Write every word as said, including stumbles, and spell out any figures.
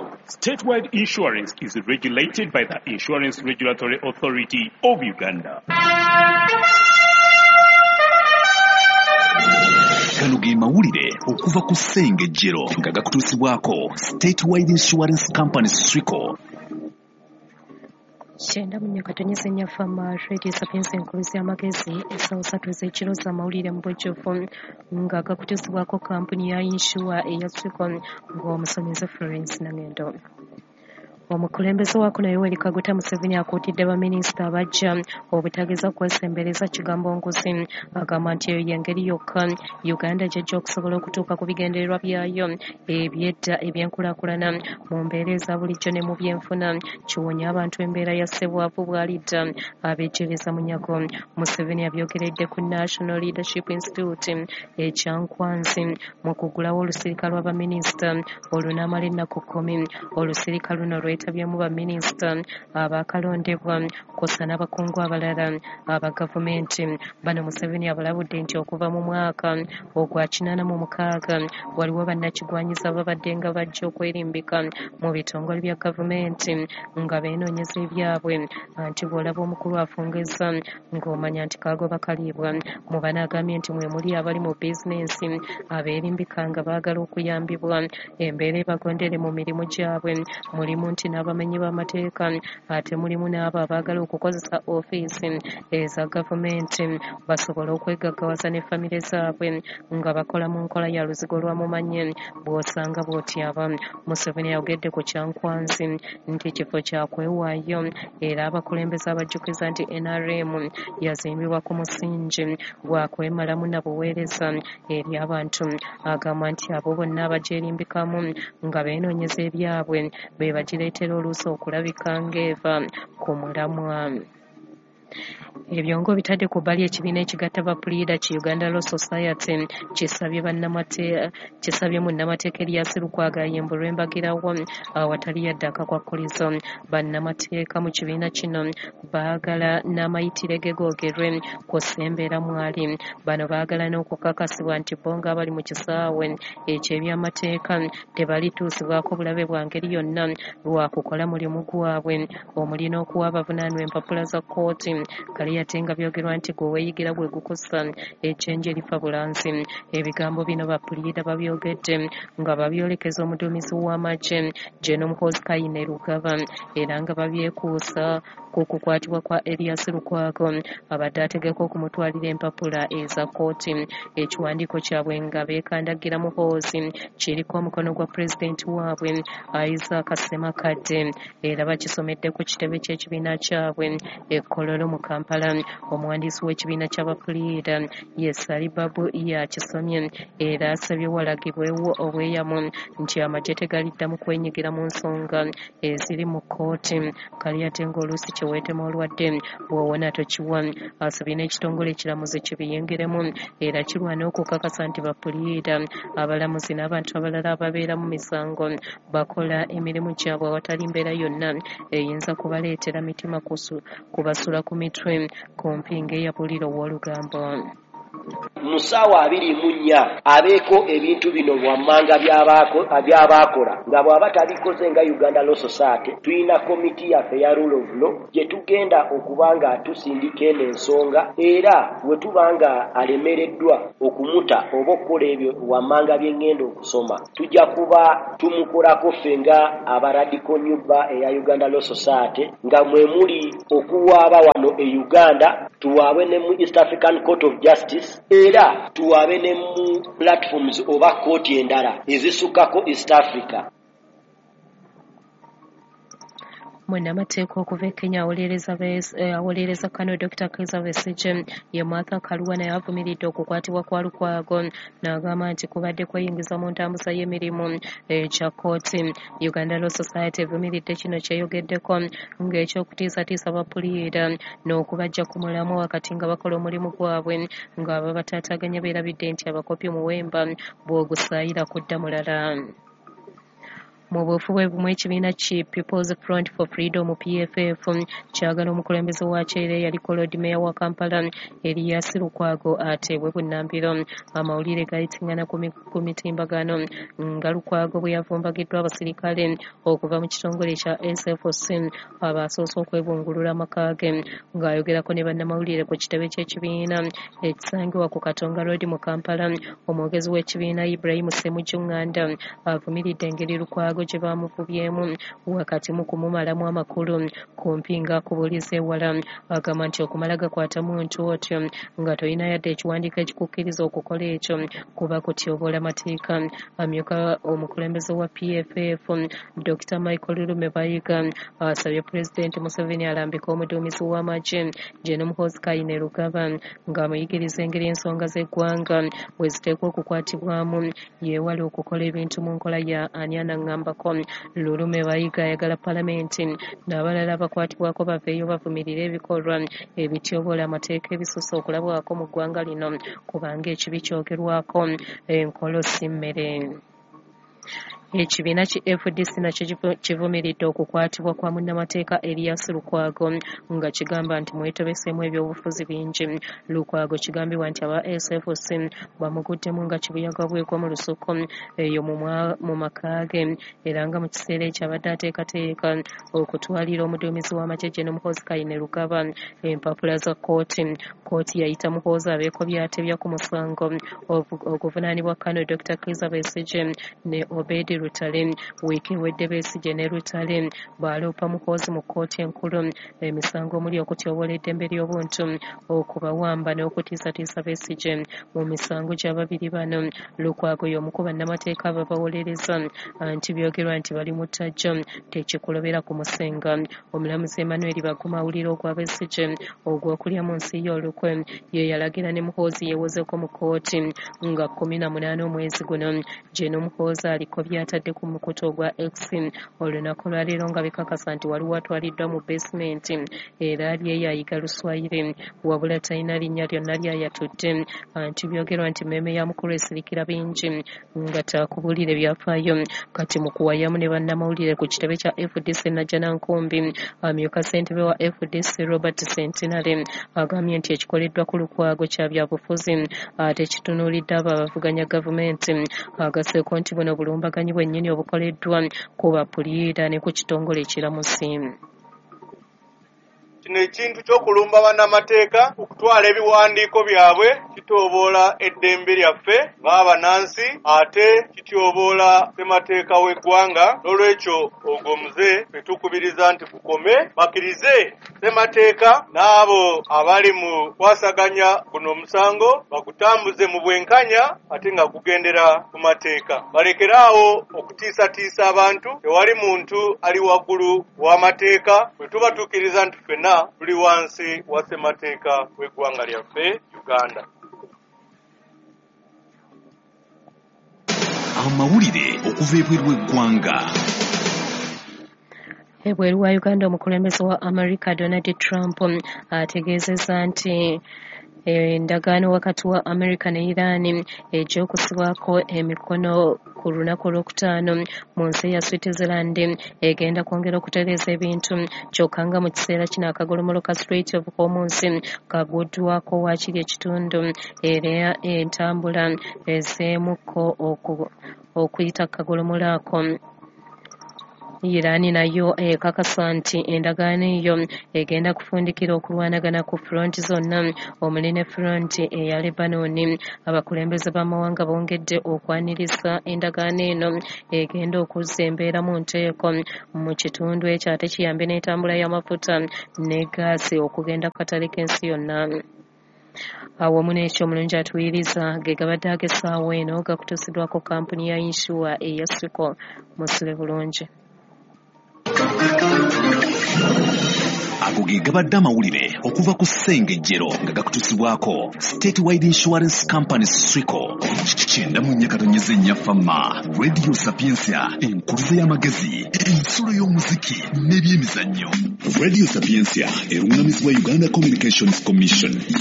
Statewide insurance is regulated by the Insurance Regulatory Authority of Uganda. Kano ge mawulire okuva ku Ssengejjero nga gakutuusibwako Statewide Insurance Company Swico. Kyenda mu nyakatonyeza ennyafa Radio Sapiensi enkuluzi y'amagezi essaawa ssatu ez'ekiro z'amawulire mu bujjuvu nga gakutuusibwako kampuni ya insure eya Swico ng'omusomesa Florence Nangendo. Omukulembeze wa kuno Yoweri Kaguta Museveni akuutidde baminisita abajja obutageza kwesembereza kigambo nguzi agamba nti eyo y'engeri yokka Uganda gy'ejja okusobola okutuuka ku bigendererwa byayo eby'edda ebyenkulaakulana mu mbeera eza bulijjo ne mu byenfuna. Kiwonya abantu embeera ya ssebwavu bw'alidda abeejjereza munyago. Museveni abyogeredde ku National Leadership Institute ekyankwanzi mu kugulawo olusirika lw'abaminisita olunaamala ennaku kkumi. Olusirika luno lwetabyemu baminisita abaakalondebwa kw'ossa n'abakungu abalala aba gavumenti. Bano Museveni abalabudde nti okuva mu mwaka ogwa kinaana mu mukaaga waliwo bannakigwanyiza babadde nga bajja okwerimbika mu bitongole bya gavumenti nga beenoonyeza ebyabwe nti bw'olaba omukulu afungeza ng'omanya nti kaagoba kaliibwa. Mu bano agambye nti mwe muli abali mu bizinensi abeerimbika nga baagala okuyambibwa embeera ebagondere mu mirimu gyabwe, mulimu nti n'abamenyi b'amateeka ate mulimu n'abo abaagala okukozesa ofiisi eza gavumenti basobole okwegaggawaza ne famire zaabwe nga bakola mu nkola ya luzigo lwa mumanye bw'osanga bw'otyaba. Museveni ayogedde ku kyankwanzi nti kifo kyakwewaayo era abakulembeze abajjukiza nti N R M yazimbibwa ku musingi gwa kwemalamu na buweereza eri abantu. Agamba nti abo bonna abagyerimbikamu nga beenoonyeza ebyabwe be bagireetera oluusi okulabika ng'eva ku mulamwa. Ebyo ngo bitadde ku bbali ekibiina ekigatta bapuliida ki Uganda Law Society kisabye bannamate kisabye munnamateeka Erias Lukwago ayimbulwe embagirawo awatali yadde akakwakkulizo. Bannamateeka mu kibiina kino baagala n'amayitire ge googerwe ku ssembeera mwali. Bano baagala n'okukakasibwa nti bo ng'abali mu kisaawe eky'ebyamateeka tebalituusibwako bulabe bwa ngeri yonna lwakukola mulimu gwabwe omuli n'okuwa abavunaanwa empapula za kkooti. Kali ate nga byogerwa nti gwe weeyigira gwe gukosa ejjenje erifa bulanzi. Ebigambo bino bapuliida babyogedde nga babyolekeza omuduumizi w'amagye Gen. Muhoozi Kayine Lugaba era nga babyekuusa ku kukwatibwa kwa Erias Lukwago abadde ategeka okumutwalira empapula eza kkooti. Ekiwandiiko kyabwe nga beekandagira Muhoozi kiriko omukono gwa pulezidenti waabwe Isaac Ssemakadde era bakisomedde ku kitebe ky'ekibiina kyabwe e Kololo mu Kampala. Omuwandiisi w'ekibiina ky'abapuliida Yesali Babu yakisomye era asabye walagibwewo obweyamu nti amagye tegaliddamu kwenyigira mu nsonga eziri mu kkooti. Kali ate ng'oluusi kyeweetema olwadde bw'owona tokiwa. Asabye n'ekitongole ekiramuzi kibiyingiremu era kirwana okukakasa nti bapuliida abalamuzi n'abantu abalala ababeera mu misango bakola emirimu gyabwe awatali mbeera yonna eyinza kubaleetera mitima kubasula ku mitwe ku mpinga eyabulira ow'olugambo. Mu ssaawa abiri mu nnya abeeko ebintu bino wammanga by'abaakola nga bw'aba tabikoze nga Uganda Law Society tulina komiti yaffe ya rule of law gye tugenda okuba nga tusindika eno ensonga era bwe tuba nga alemereddwa okumuta oba okukola ebyo wammanga bye ngenda okusoma tujja kuba tumukolako ffe nga abaradiko nyubba eya Uganda Law Society nga mwe muli okuwaaba wano e Uganda tuwaabe ne mu East African Court of Justice era tuwaabe ne mu platforms oba kooti endala ezisukkako East Africa. Munnamateeka okuva e Kenya awolereza Kano Doctor Kizza Besigye ye Martha Karua naye avumiridde okukwatibwa kwa Lukwago n'agamba nti kubadde kweyingiza mu ntambuza y'emirimu ekya kkooti. Uganda Law Society evumiridde kino kyeyogeddeko ng'ekyokutiisatiisa bapuliida n'okubajja ku mulamu wakati nga bakola omulimu gwabwe nga babataataganya beerabidde nti abakopi muwemba bw'ogusaayira kudda mulala. mu bufuwe bumwe ekibiina ki People's Front for Freedom P F F kyagala omukulembeze wakyo era yaliko Lord Mayor wa Kampala Erias Lukwago ateebwe bunnambiro. Amawulire gayitingana ku mitimbagano nga Lukwago bwe yavumbagiddwa abasirikale okuva mu kitongole kya S F C abasoose okwebungulula amaka ge. Ng'ayogerako ne bannamawulire ku kitebe ky'ekibiina ekisangibwa ku Katonga Road mu Kampala, omwogezi w'ekibiina Ibrahim Ssemujjunganda avumiridde engeri Lukwago gye baamuvubyemu wakati mu kumumalamu amakulu kumpi ng'akubuliza ewala. Agamba nti okumala gakwata muntu otyo nga tolina yadde ekiwandiiko ekikukkiriza okukola ekyo kuba kutyoboola mateeka. Amyuka omukulembeze wa P F F Doctor Michael Lumebayiga asabye Pulezidenti Museveni alambika omuduumizi w'amagye Gen. Muhoozi Kainerugaba ng'amuyigiriza engeri ensonga z'eggwanga bwe ziteekwa okukwatibwamu yeewale okukola ebintu mu nkola ya ani anaŋŋambako. Lumebayiga ayagala Palamenti n'abalala abakwatibwako baveeyo bavumirire ebikolwa ebityoboola amateeka ebisusse okulabwako mu ggwanga lino kubanga ekibi kyogerwako enkolo si mmere. Ekibiina ki F D C nakyo kivumiridde okukwatibwa kwa munnamateeka Erias Lukwago nga kigamba nti mwetobeseemu ebyobufuzi bingi. Lukwago kigambibwa nti aba S F C bamuguddemu nga kibuyaga bwekwa mu lusuku eyo mu maka ge era nga mu kiseera ekyo abadde ateekateeka okutwalira omuduumizi w'amagye Gen. Muhoozi Kainerugaba empapula za kkooti. Kkooti yayita Muhoozi abeeko byatebya ku musango oguvunaanibwa Kano Doctor Kizza Besigye ne Obedi Rutale. Wiiki ewedde Besigye ne Rutale baaloopa Muhoozi mu kkooti enkulu emisango omuli okutyoboola eddembe ly'obuntu, okubawamba n'okutiisatiisa Besigye. Mu misango gy'ababiri bano Lukwago y'omu ku bannamateeka babawolereza anti byogerwa nti bali mu ttajjo tekikulobera ku musenga. Omulamuzi Emmanuel Baguma awulira ogwa Besigye ogw'okulya mu nsi y'olukwe ye yalagira ne Muhoozi yeewozeeko mu kkooti nga kkumi na munaana omwezi guno. Gen. Muhoozi aliko byatadde ku mukutu ogwa X olunaku lwaleero nga bikakasa nti waliwo atwaliddwa mu basement era ali eyayiga Luswayiri wabula talina linnya lyonna lyayatudde anti byogerwa nti mmeeme ya mukulu esirikira bingi nga taakubulire byafaayo. Kati mu kuwayamu ne bannamawulire ku kitebe kya F D C Najjana Nkumbi, amyuka ssentebe wa F D C Robert Centenary agambye nti ekikoleddwa ku Lukwago kya byabufuzi ate kitunuulidde abo abavuganya gavumenti. Agaseeko nti buno bulumbaganyi bwennyini obukoleddwa ku bapuliida ne ku kitongole ekiramusi. Kino ekintu ky'okulumba bannamateeka okutwala ebiwandiiko byabwe kitooboola eddembe lyaffe ng'abanansi ate kityoboola ssemateeka w'eggwanga. N'olwekyo ogwo muze ffe tukubiriza nti kukome bakkirize ssemateeka n'abo abali mu kwasaganya guno omusango bagutambuze mu bwenkanya ate nga gugendera ku mateeka. Balekeraawo okutiisatiisa abantu. Tewali muntu ali waggulu w'amateeka. Bwe tubatuukiriza nti ffenna tuli wansi wa ssemateeka w'eggwanga lyaffe Uganda. Amawulire okuva ebweru w'eggwanga. Ebweru wa Uganda omukulembeze wa America Donald Trump ategeezezza nti endagaano wakati wa America ne Iran egy'okusibwako emikono ku lunaku olwokutaano mu nsi ya Switzerland egenda kwongera okutereeza ebintu kyokka nga mu kiseera kino akagolomolo ka Strait of Hormuz kaguddwako waakiri ekitundu era entambula ezeemuko okuyita kagolomolo ako. Iran nayo ekakasa nti endagaano eyo egenda kufundikira okulwanagana ku front zonna omuli ne front eya Lebanon. Abakulembeze b'amawanga bongedde okwaniriza endagaano eno egenda okuzza embeera mu nteeko mu kitundu ekyo ate kiyambe n'entambula y'amafuta ne gaasi okugenda ku katale k'ensi yonna. Awamu n'ekyo omulungi atuwiriza ge gabadde ag'essaawa eno gakutuusiddwako kampuni ya Insure eya Siko. Musule bulungi. Ago ge gabadde amawulire okuva ku ssengejjero nga gakutusibwako State Wide Insurance Company Swico. Kyenda mu nnya katonyeza ennyafama Radio Sapiensia, enkuluze y'amagezi, ensulo y'omuziki n'ebyemizannyo. Radio Sapiensia erungamizibwa Uganda Communications Commission